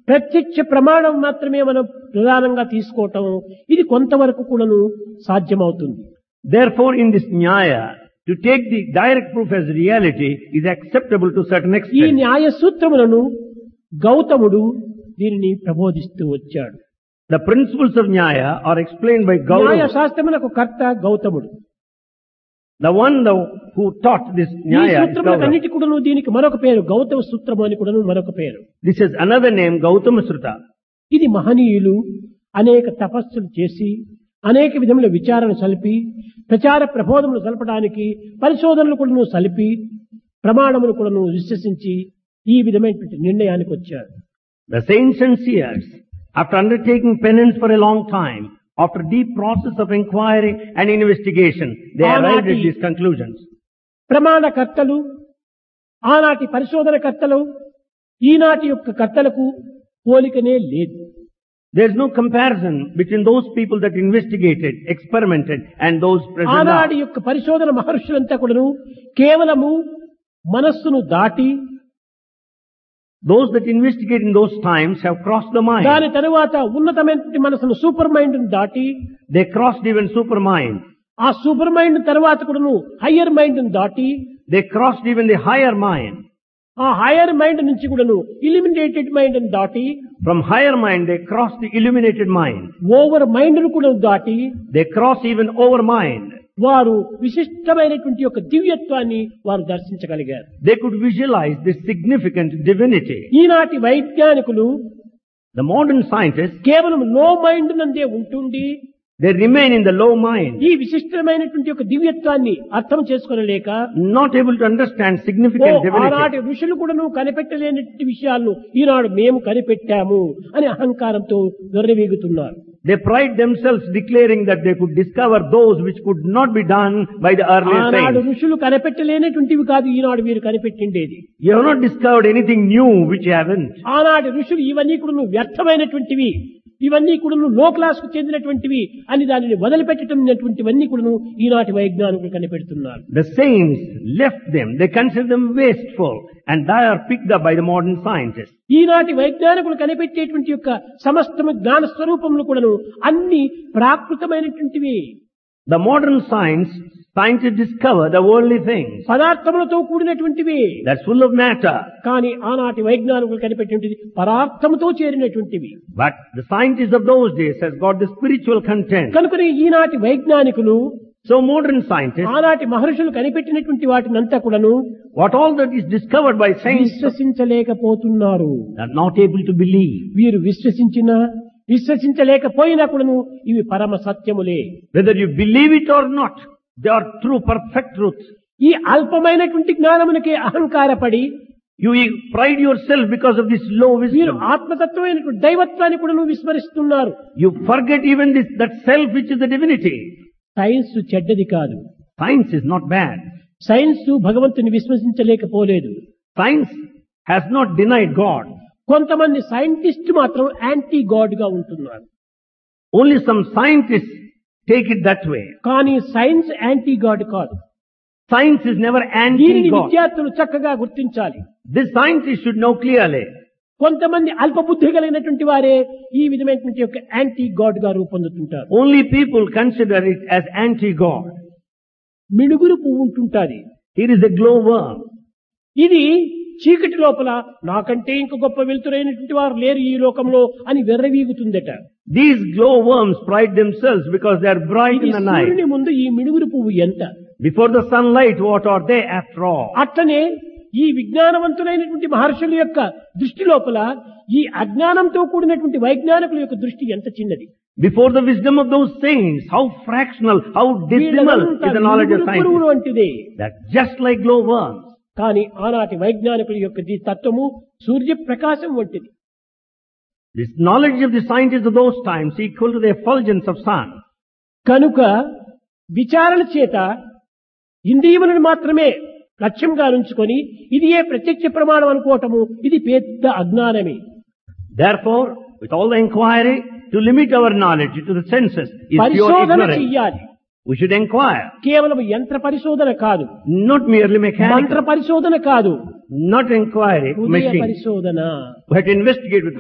ప్రత్యక్ష ప్రమాణం మాత్రమే మనం ప్రధానంగా తీసుకోవటం ఇది కొంతవరకు కూడాను సాధ్యమవుతుంది. Therefore, in this Nyaya, to take the direct proof as reality is acceptable to certain ఈ extent. న్యాయ సూత్రములను గౌతముడు దీనిని ప్రబోధిస్తూ వచ్చాడు. The principles of Nyaya are explained by న్యాయ Gautama. శాస్త్రములకు కర్త గౌతముడు. The one who taught this ఈ Nyaya is Gautama. సూత్రములన్నిటి కూడాను దీనికి మరొక పేరు గౌతమ సూత్రము అని కూడాను మరొక పేరు. This is another name, Gautama Sruta. ఇది మహనీయులు అనేక తపస్సులు చేసి అనేక విధముల విచారణ సలిపి ప్రచార ప్రబోధములు సలపడానికి పరిశోధనలు కూడాను సలిపి ప్రమాణములు కూడాను విశ్వసించి ఈ విధమైనటువంటి నిర్ణయానికి వచ్చారు. The saints and seers, after undertaking penance for a long time, after deep process of inquiry and investigation, they arrived at these conclusions. ప్రమాణకర్తలు ఆనాటి పరిశోధనకర్తలు ఈనాటి యొక్క కర్తలకు పోలికనే లేదు. There is no comparison between those people that investigated, experimented, and those present now. ఆనాటి యొక్క పరిశోధన మహర్షులంతా కూడాను కేవలము మనస్సును దాటి Those that investigate in those times have crossed the mind. దాని తరువాత ఉన్నతమైన మనసును సూపర్ మైండ్ దాటి They crossed even supermind. ఆ సూపర్ మైండ్ తర్వాత కూడాను హయ్యర్ మైండ్ దాటి They crossed even the higher mind. ఆ హయ్యర్ మైండ్ నుంచి కూడాను ఇలిమినేటెడ్ మైండ్ దాటి From higher mind, they crossed the illuminated mind. Over mind ను కూడా దాటి They crossed even over mind. వారు విశిష్టమైనటువంటి యొక్క దివ్యత్వాన్ని వారు దర్శించగలిగారు. They could visualize this significant divinity. ఈనాటి వైజ్ఞానికులు The modern scientists, కేవలం లో mind నందే ఉంటుండి they remain in the low mind, ఈ విశిష్టమైనటువంటి యొక్క దివ్యత్వాన్ని అర్థం చేసుకోలేక not able to understand significant divinity. ఆనాటి ఋషులు కూడా కనిపెట్టలేనటువంటి విషయాలను ఈనాడు మేము కనిపెట్టాము అని అహంకారంతో వెర్రవీగుతున్నారు. They pride themselves declaring that they could discover those which could not be done by the earlier ఆనాడు saints. ఋషులు కనిపెట్టలేనటువంటివి కాదు ఈనాడు మీరు కనిపెట్టిండేది. You have not discovered anything new which you haven't. ఆనాటి ఋషులు ఇవన్నీ కూడా వ్యర్థమైనటువంటివి, ఇవన్నీ కూడా లో క్లాస్ కు చెందినటువంటివి అని దానిని వదిలిపెట్టటమైనటువంటివన్నీ కూడా ఈనాటి వైజ్ఞానికులు కనిపెడుతున్నారు. The saints left them. They consider them wasteful, and they are picked up by the modern scientists. ఈనాటి వైజ్ఞానికులు కనిపెట్టేటువంటి యొక్క సమస్తము జ్ఞాన స్వరూపములు కూడాను అన్ని ప్రాకృతమైనటువంటివి. The modern scientists discover the worldly things. పదార్థములతో కూడినటువంటివి. That's full of matter. కానీ ఆనాటి వైజ్ఞానికులు కనిపెట్టేటువంటిది పదార్థముతో చేరినటువంటివి. But the scientists of those days has got the spiritual content. కనుకనే ఈనాటి వైజ్ఞానికులు So modern scientists, ఆనాటి మహర్షులు కనిపెట్టినటువంటి వాటినంతా కూడాను what all that is discovered by science, విశ్వసించలేకపోతున్నారు. are not able to believe. వీరు విశ్వసించలేకపోయినా కూడాను ఇవి పరమ సత్యములే. Whether you believe it or not, they are true, perfect truths. ఈ అల్పమైనటువంటి జ్ఞానమునకే అహంకారపడి You pride yourself because of this low వీరు wisdom. ఆత్మతత్వమైనటువంటి దైవత్వాన్ని కూడాను విస్మరిస్తున్నారు. You forget even that self which is the divinity. Science చెడ్డది కాదు. Science is not bad. Science భగవంతుని విశ్వసించలేకపోలేదు. Science has not denied God. కొంతమంది scientist మాత్రం anti God గా ఉంటున్నారు. Only some scientists take it that way. కానీ సైన్స్ యాంటీ గాడ్ కాదు. Science is never దీనిని anti-God. విద్యార్థులు చక్కగా గుర్తించాలి. This scientist should know clearly. కొంతమంది అల్పబుద్ధి కలిగినటువంటి వారే ఈ విధమైనటువంటి యొక్క యాంటీ గాడ్ గా రూపొందుతుంటారు. Only people consider it as anti-God. మిడుగురు పువ్వు ఉంటుంటాది. Here is a glowworm. ఇది చీకటి లోపల నాకంటే ఇంక గొప్ప వెలుతురైనటువంటి వారు లేరు ఈ లోకంలో అని వెర్రవీగుతుందట. These glowworms pride themselves because they are bright ఇది in the night. సూర్యుని ముందు ఈ మిడుగురు పువ్వు ఎంత? Before the sunlight, what are they after all? అట్లనే ఈ విజ్ఞానవంతులైనటువంటి మహర్షుల యొక్క దృష్టి లోపల ఈ అజ్ఞానంతో కూడినటువంటి వైజ్ఞానికుల యొక్క దృష్టి ఎంత చిన్నది. Before the wisdom of those saints, how fractional, how dismal is the knowledge of science. వంటిదే. That's just like glowworms. కానీ ఆనాటి వైజ్ఞానికుల యొక్క తత్వము సూర్యప్రకాశం వంటిది. This knowledge of the scientists of those times equal to the effulgence of sun. కనుక విచారణ చేత ఇంద్రియములను మాత్రమే లక్ష్యంగా ఉంచుకొని ఇది ఏ ప్రత్యక్ష ప్రమాణం అనుకోవటము ఇది పెద్ద అజ్ఞానమే. Therefore, with all the inquiry, to limit our knowledge to the senses is pure పరిశోధన ignorance. చెయ్యాలి. We should inquire, కేవలం యంత్ర పరిశోధన కాదు, not merely మంత్ర mechanical, పరిశోధన కాదు, not inquiry, హృదయ machine. పరిశోధన. We have to investigate with